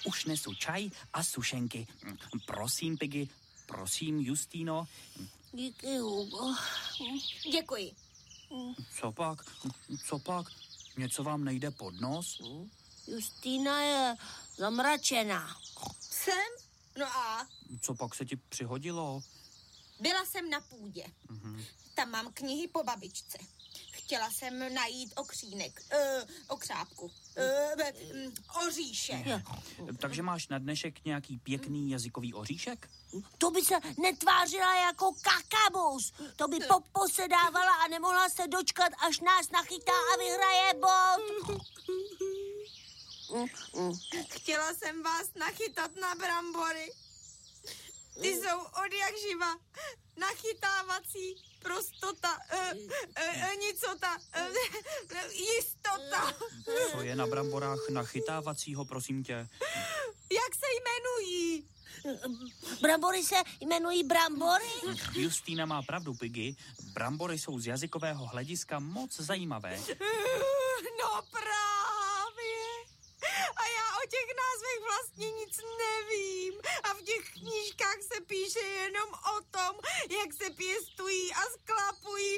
už nesu čaj a sušenky. Prosím, Piggy, prosím, Justino. Díky, Hugo. Děkuji. Co pak? Něco vám nejde pod nos? Justína je zamračená. Jsem? No a? Co pak se ti přihodilo? Byla jsem na půdě. Tam mám knihy po babičce. Chtěla jsem najít okřínek, okřápku, oříšek. Takže máš na dnešek nějaký pěkný jazykový oříšek? To by se netvářila jako kakabus. To by posedávala a nemohla se dočkat, až nás nachytá a vyhraje bod. Chtěla jsem vás nachytat na brambory. Ty jsou od jak živa. Nachytávací, prostota, nicota, jistota. Co je na bramborách nachytávacího, prosím tě? Jak se jmenují? Brambory se jmenují brambory? Justína má pravdu, Piggy. Brambory jsou z jazykového hlediska moc zajímavé. No právě. A já o těch názvech vlastně nic nevím. A v těch knížkách se píše jenom o tom, jak se pěstují a sklapují,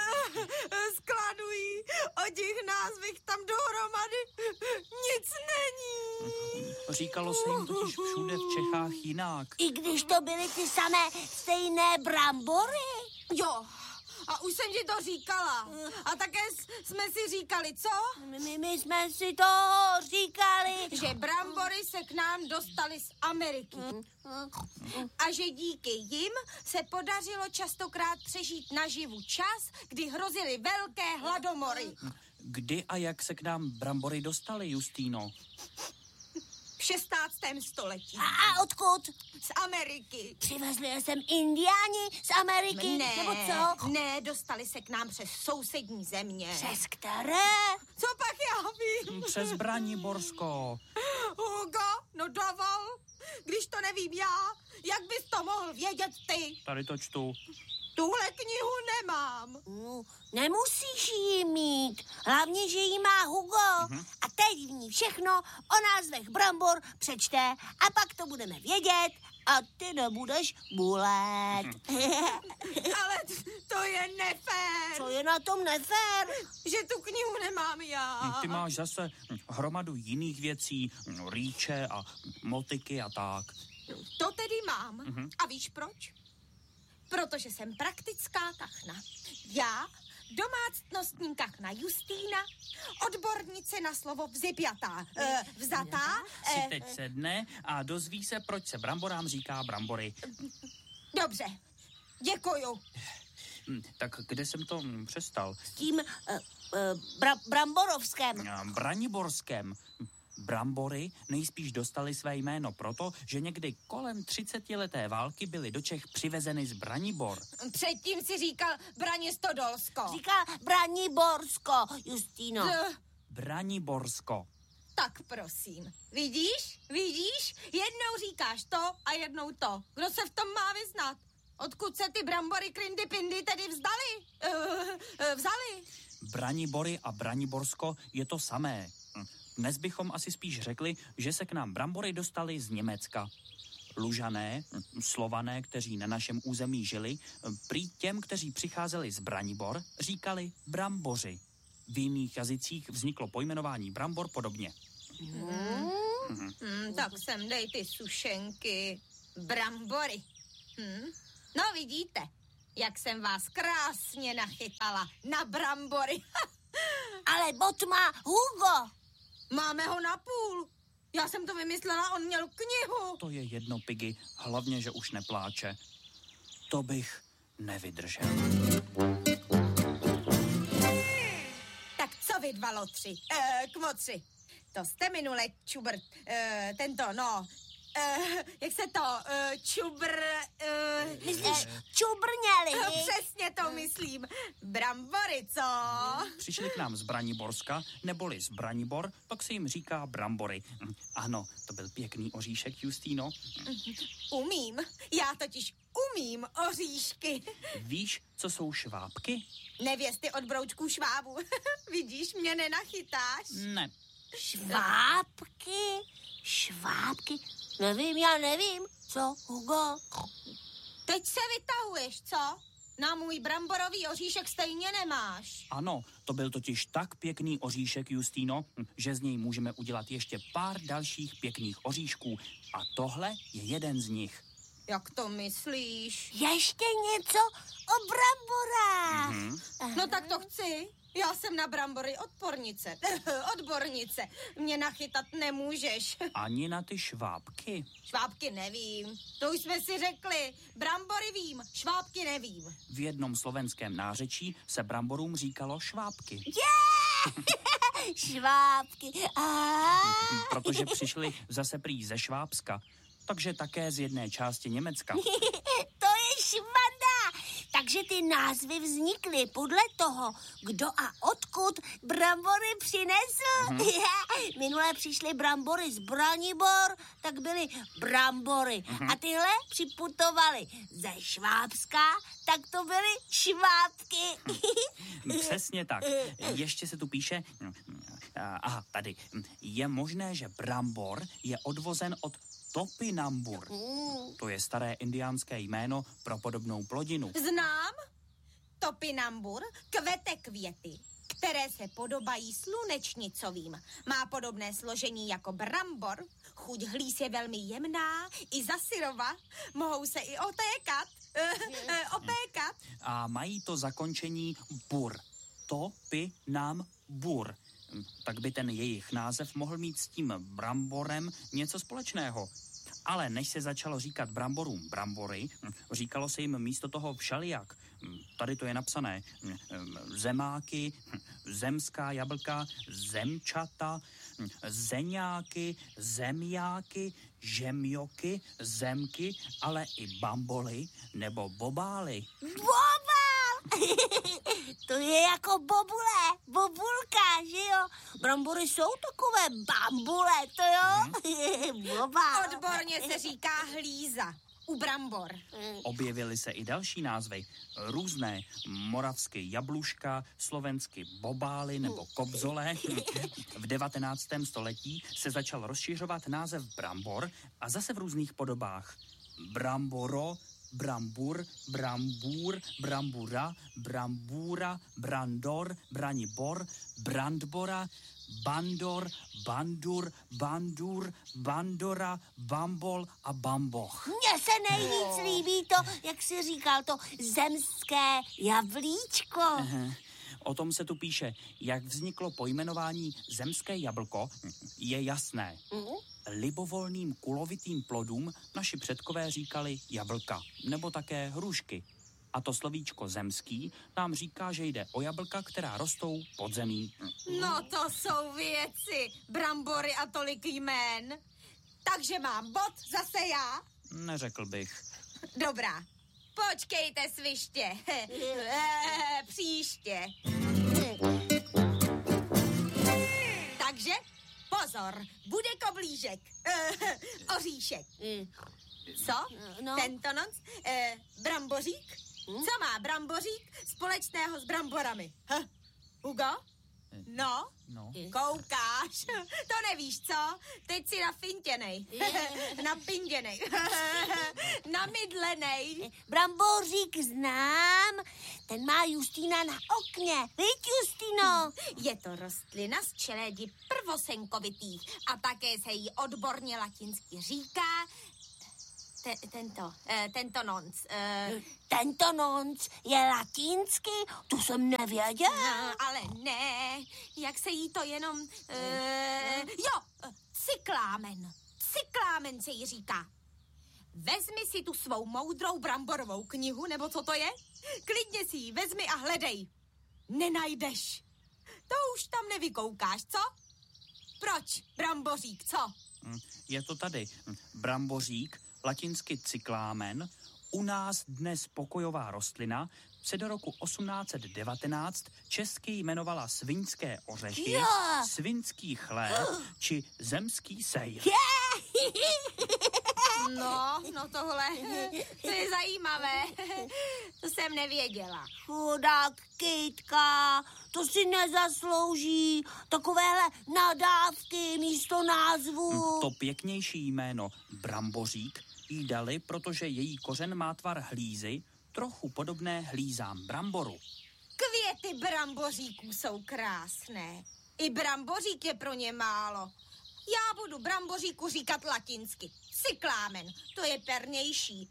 skladují. O těch názvech tam dohromady nic není. Říkalo se jim totiž všude v Čechách jinak. I když to byly ty samé stejné brambory? Jo, a už jsem ti to říkala. A také jsme si říkali, co? My jsme si to říkali. Že brambory se k nám dostaly z Ameriky. A že díky jim se podařilo častokrát přežít naživu čas, kdy hrozily velké hladomory. Kdy a jak se k nám brambory dostaly, Justíno? V 16. století. A odkud? Z Ameriky. Přivezli je sem Indiáni z Ameriky? Ne, Nebo co? ne, dostali se k nám přes sousední země. Přes které? Co pak já vím? Přes Braniborsko. Hugo, no dovol. Když to nevím já, jak bys to mohl vědět ty? Tady to čtu. Tuhle knihu nemám. Nemusíš ji mít. Hlavně, že ji má Hugo. A teď v ní všechno o názvech brambor přečte a pak to budeme vědět a ty nebudeš bulet. Ale to je nefér. Co je na tom nefér? Že tu knihu nemám já. Ty máš zase hromadu jiných věcí, rýče a motiky a tak. To tedy mám. A víš proč? Protože jsem praktická kachna. Já, domácnostní kachna Justína, odbornice na slovo vzepjatá, vzatá. Si teď sedne a dozví se, proč se bramborám říká brambory. Dobře, děkuju. Tak kde jsem to přestal? S tím Bramborovském. Braniborském. Brambory nejspíš dostali své jméno proto, že někdy kolem 30leté války byly do Čech přivezeny z Branibor. Předtím si říkal Branistodolsko. Říká Braniborsko, Justíno. Braniborsko. Tak prosím. Vidíš? Jednou říkáš to a jednou to. Kdo se v tom má vyznat? Odkud se ty brambory krindy pindy tedy vzali? Branibory a Braniborsko je to samé. Dnes bychom asi spíš řekli, že se k nám brambory dostaly z Německa. Lužané, Slované, kteří na našem území žili, prý těm, kteří přicházeli z Branibor, říkali bramboři. V jiných jazycích vzniklo pojmenování brambor podobně. Tak sem dej ty sušenky. Brambory. No vidíte, jak jsem vás krásně nachytala na brambory. Ale bot má Hugo. Máme ho na půl. Já jsem to vymyslela, on měl knihu. To je jedno, Piggy, hlavně, že už nepláče. To bych nevydržel. Tak co vy dva lotři, kmotři? To jste minule čubr, jak se to, Myslíš čubrněli? Přesně to myslím. Brambory, co? Přišli k nám z Braniborska, neboli z Branibor, pak se jim říká brambory. Ano, to byl pěkný oříšek, Justíno. Umím. Já totiž umím oříšky. Víš, co jsou švábky? Nevěsty od broučků švábů. Vidíš, mě nenachytáš? Ne. Švábky? Švábky? Já nevím. Co, Hugo? Teď se vytahuješ, co? Na můj bramborový oříšek stejně nemáš. Ano, to byl totiž tak pěkný oříšek, Justýno, že z něj můžeme udělat ještě pár dalších pěkných oříšků. A tohle je jeden z nich. Jak to myslíš? Ještě něco o bramborách. No tak to chci. Já jsem na brambory odbornice. Mě nachytat nemůžeš. Ani na ty švábky. Švábky nevím. To už jsme si řekli. Brambory vím, švábky nevím. V jednom slovenském nářečí se bramborům říkalo švábky. Švábky. Protože přišli zase prý ze Švábska. Takže také z jedné části Německa. To je švanda. Takže ty názvy vznikly podle toho, kdo a odkud brambory přinesl. Minule přišly brambory z Branibor, tak byly brambory. A tyhle připutovaly ze Švábska, tak to byly švábky. Přesně tak. Ještě se tu píše... Aha, tady. Je možné, že brambor je odvozen od topinambur. To je staré indiánské jméno pro podobnou plodinu. Znám. Topinambur kvete květy, které se podobají slunečnicovým. Má podobné složení jako brambor. Chuť hlíz je velmi jemná, i za syrova. Mohou se i opékat. A mají to zakončení bur. Topinambur. Tak by ten jejich název mohl mít s tím bramborem něco společného. Ale než se začalo říkat bramborům brambory, říkalo se jim místo toho všelijak. Tady to je napsané. Zemáky, zemská jablka, zemčata, zeňáky, zemjáky, žemjoky, zemky, ale i bamboly nebo bobály. To je jako bobulka, že jo? Brambory jsou takové bambule, to jo? Bobál. Odborně se říká hlíza u brambor. Objevily se i další názvy. Různé. Moravsky jabluška, slovensky bobály nebo kobzole. V 19. století se začal rozšiřovat název brambor a zase v různých podobách. Bramboro, brambur, brambůr, brambura, brambůra, brandor, branibor, brandbora, bandor, bandur, bandur, bandora, bambol a bamboch. Mně se nejvíc líbí to, jak jsi říkal, to zemské jablíčko. O tom se tu píše, jak vzniklo pojmenování zemské jablko, je jasné. Libovolným kulovitým plodům naši předkové říkali jablka, nebo také hrušky. A to slovíčko zemský nám říká, že jde o jablka, která rostou pod zemí. No to jsou věci, brambory a tolik jmén. Takže mám bod zase já? Neřekl bych. Dobrá, počkejte sviště. Příště. Takže pozor, bude koblížek, oříšek. Co? No. Tento noc? Brambořík? Co má brambořík společného s bramborami? Hugo? No? Koukáš? To nevíš, co? Teď si nafintěnej. Napinděnej. Namydlenej. Brambořík znám, ten má Justýna na okně. Víš, Justýno? Je to rostlina z čeledi prvosenkovitých a také se jí odborně latinsky říká tento nonc. Tento nonc je latinsky? To jsem nevěděl. No, ale ne, jak se jí to jenom... cyklámen. Cyklámen se jí říká. Vezmi si tu svou moudrou bramborovou knihu, nebo co to je? Klidně si ji vezmi a hledej. Nenajdeš. To už tam nevykoukáš, co? Proč, brambořík, co? Je to tady. Brambořík, latinsky cyklámen, u nás dnes pokojová rostlina, se do roku 1819 česky jmenovala sviňské ořechy, svinský chléb či zemský sejr. No tohle, to je zajímavé. To jsem nevěděla. Chudák kytka, to si nezaslouží. Takovéhle nadávky místo názvu. To pěknější jméno Brambořík jí dali, protože její kořen má tvar hlízy, trochu podobné hlízám bramboru. Květy bramboříků jsou krásné. I brambořík je pro ně málo. Já budu bramboříku říkat latinsky. Cyklámen, to je pernější,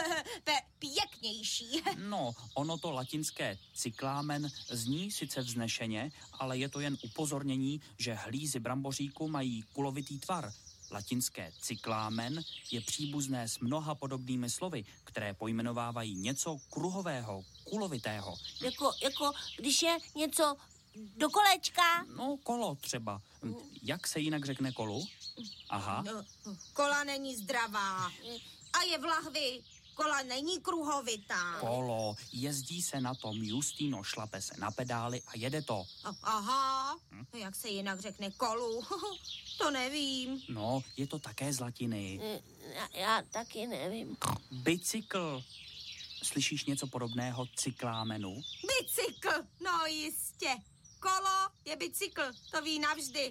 pěknější. No, ono to latinské cyklámen zní sice vznešeně, ale je to jen upozornění, že hlízy bramboříku mají kulovitý tvar. Latinské cyklámen je příbuzné s mnoha podobnými slovy, které pojmenovávají něco kruhového, kulovitého. Jako když je něco do kolečka. No, kolo třeba. Jak se jinak řekne kolu? Aha. Kola není zdravá a je v lahvi. Kola není kruhovitá. Kolo. Jezdí se na tom, Justýno, šlape se na pedály a jede to. Aha. Jak se jinak řekne kolu? To nevím. No, je to také z latiny. Já taky nevím. Bicykl. Slyšíš něco podobného cyklámenu? Bicykl, no jistě. Kolo je bicykl, to ví navždy.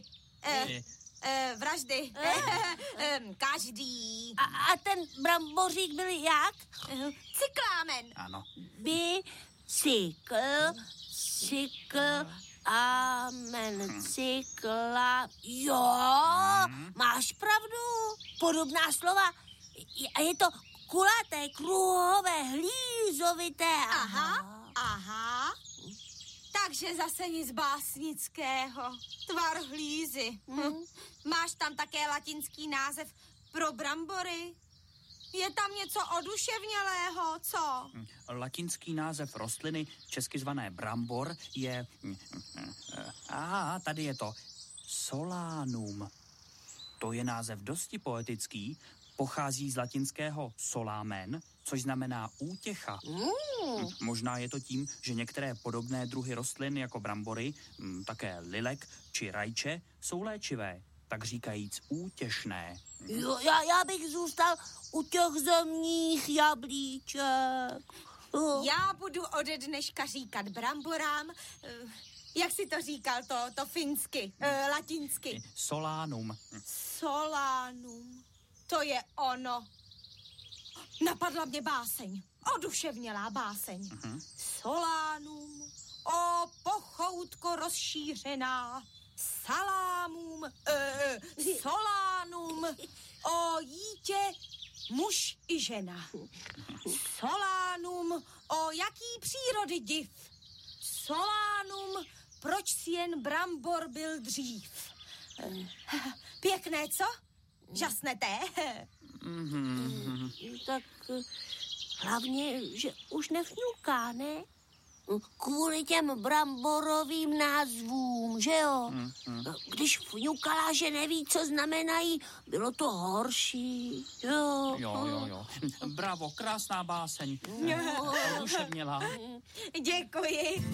Vraždy. Každý. A ten brambořík byl jak? Cyklámen. Ano. Bicykl, cykl, amen, cykla. Jo, máš pravdu. Podobná slova. A je to kulaté, kruhové, hlízovité. Aha. Takže zase nic básnického. Tvar hlízy. Máš tam také latinský název pro brambory? Je tam něco oduševnělého, co? Latinský název rostliny, česky zvané brambor, je... tady je to. Solanum. To je název dosti poetický, pochází z latinského solamen, což znamená útěcha. Možná je to tím, že některé podobné druhy rostlin jako brambory, také lilek či rajče, jsou léčivé, tak říkajíc útěšné. Jo, já bych zůstal u těch zemních jablíček. Já budu ode dneška říkat bramborám, jak jsi to říkal, to finsky, latinsky. Solanum. Solanum. To je ono. Napadla mě báseň. Oduševnělá báseň. Solanum, o pochoutko rozšířená, salámum, solánum, o jítě muž i žena. Solánum, o jaký přírody div. Solánum, proč si jen brambor byl dřív. Pěkné, co? Žasneté? Tak hlavně, že už nevňuká, ne? Kvůli těm bramborovým názvům, že jo? Když vňukala, že neví, co znamenají, bylo to horší, jo? Jo. Bravo, krásná báseň. Oduševnělá. Děkuji.